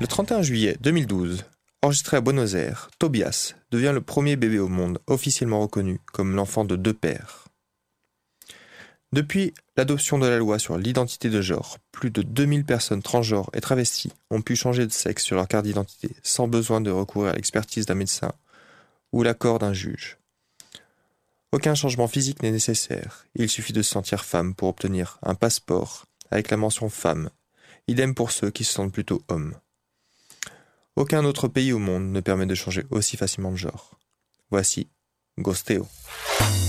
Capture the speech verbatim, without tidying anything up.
Le trente et un juillet deux mille douze, enregistré à Buenos Aires, Tobias devient le premier bébé au monde officiellement reconnu comme l'enfant de deux pères. Depuis l'adoption de la loi sur l'identité de genre, plus de deux mille personnes transgenres et travesties ont pu changer de sexe sur leur carte d'identité sans besoin de recourir à l'expertise d'un médecin ou l'accord d'un juge. Aucun changement physique n'est nécessaire, il suffit de se sentir femme pour obtenir un passeport avec la mention femme, idem pour ceux qui se sentent plutôt hommes. Aucun autre pays au monde ne permet de changer aussi facilement de genre. Voici Ghostéo.